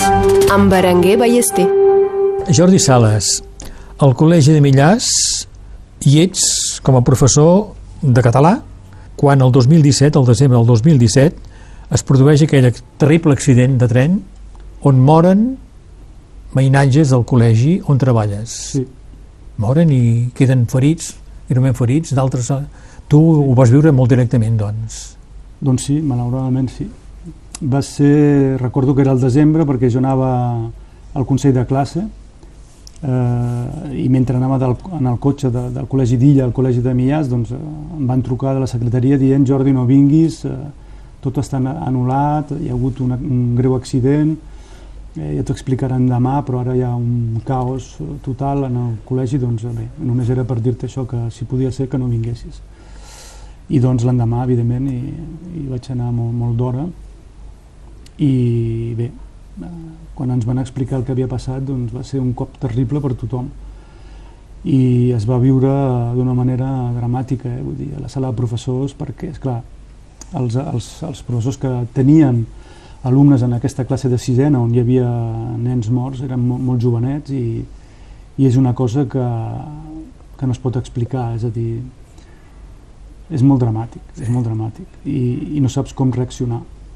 amb Berenguer Ballester. Jordi Sales, al Col·legi de Millars hi ets com a professor de català quan el 2017, el desembre del 2017, es produeix aquell terrible accident de tren on moren mainatges del col·legi on treballes. Sí. Moren i queden ferits, greument ferits, d'altres... Tu ho vas viure molt directament, doncs. Doncs sí, malauradament sí. Va ser, recordo que era el desembre, perquè jo anava al consell de classe i mentre anava en el cotxe del col·legi d'Illa al col·legi de Millars, doncs em van trucar de la secretaria dient: Jordi, no vinguis, tot està anul·lat, hi ha hagut un greu accident, ja t'ho explicaran demà, però ara hi ha un caos total en el col·legi. Doncs bé, només era per dir-te això, que si podia ser que no vinguessis. I doncs l'endemà, evidentment, hi vaig anar molt d'hora, i bé, quan ens van explicar el que havia passat, doncs va ser un cop terrible per tothom i es va viure d'una manera dramàtica, vull dir, a la sala de professors, perquè, esclar, els professors que tenien alumnes en aquesta classe de sisena on hi havia nens morts eren molt jovenets, i és una cosa que no es pot explicar, és a dir, és molt dramàtic, és molt dramàtic, i no saps com reaccionar.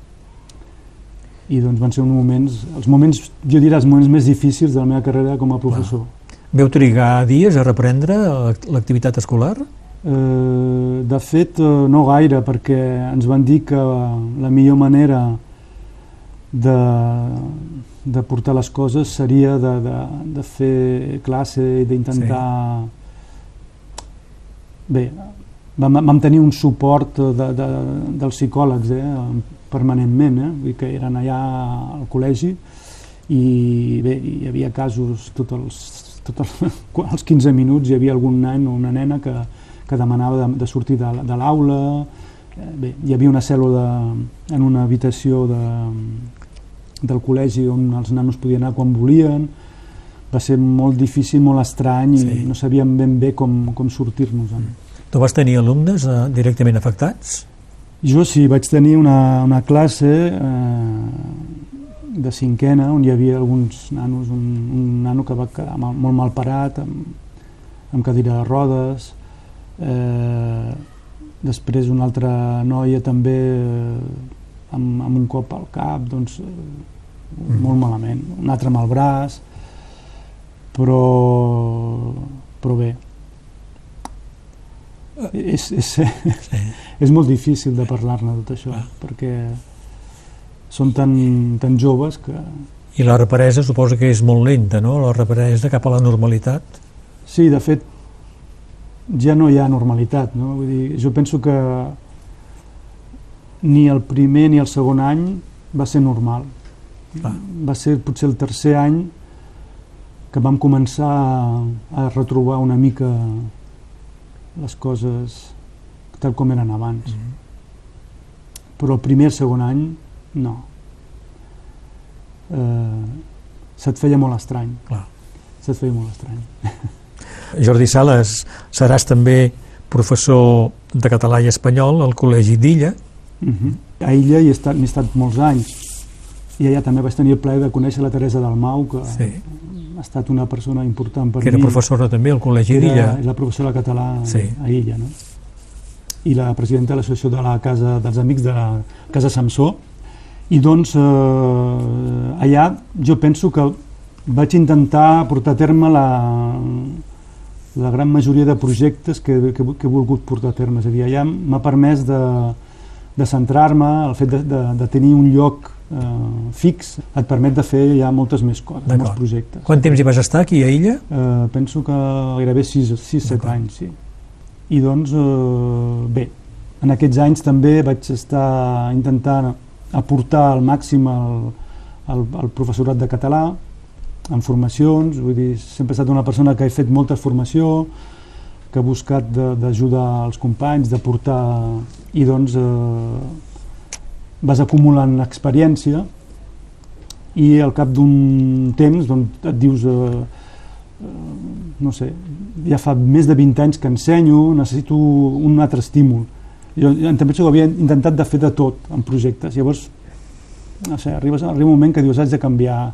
I doncs van ser els moments, jo diria, els moments més difícils de la meva carrera com a professor. Veu trigar dies a reprendre l'activitat escolar? De fet, no gaire, perquè ens van dir que la millor manera de portar les coses seria de fer classe i d'intentar... Bé, vam tenir un suport dels psicòlegs permanentment, vull dir que eren allà al col·legi, i bé, hi havia casos tots els 15 minuts hi havia algun nen o una nena que demanava de sortir de l'aula. Bé, hi havia una cèl·lula en una habitació del col·legi on els nanos podien anar quan volien. Va ser molt difícil, molt estrany, i no sabíem ben bé com sortir-nos-en. Tu vas tenir alumnes directament afectats? Jo sí, vaig tenir una classe de cinquena on hi havia alguns nanos, un nano que va quedar molt mal parat, amb cadira de rodes, després una altra noia també amb un cop al cap, doncs molt malament, un altre amb el braç, però bé, és molt difícil de parlar-ne de tot això, perquè són tan joves que... I la represa suposo que és molt lenta, no? La represa cap a la normalitat? Sí, de fet, ja no hi ha normalitat, no? Vull dir, jo penso que ni el primer ni el segon any va ser normal. Va ser potser el tercer any que vam començar a retrobar una mica les coses tal com eren abans. Però el primer i el segon any, no. Se't feia molt estrany. Se't feia molt estrany. Jordi Sales, seràs també professor de català i espanyol al Col·legi d'Illa. A Illa he estat molts anys, i allà també vaig tenir el plaer de conèixer la Teresa Dalmau, que ha estat una persona important per mi. Que era professora també al Col·legi d'Illa. Era la professora de català a Illa, no? I la presidenta de l'associació de la Casa dels Amics de la Casa Samsó. I doncs allà jo penso que vaig intentar portar a terme la gran majoria de projectes que he volgut portar a terme. És a dir, allà m'ha permès de centrar-me, el fet de tenir un lloc fix et permet de fer ja moltes més coses, molts projectes. Quant temps hi vas estar aquí a Illa? Penso que gairebé 6-7 anys, sí. I doncs, bé, en aquests anys també vaig estar intentant aportar al màxim al professorat de català, en formacions, vull dir, sempre he estat una persona que he fet molta formació, que he buscat d'ajudar els companys, d'aportar, i doncs vas acumulant experiència i al cap d'un temps doncs, et dius no sé, ja fa més de 20 anys que ensenyo, necessito un altre estímul. Jo també havia intentat de fer de tot en projectes, llavors no sé, arriba un moment que dius haig de canviar